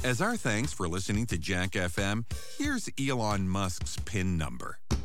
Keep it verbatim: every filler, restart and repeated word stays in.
As our thanks for listening to Jack F M, here's Elon Musk's PIN number.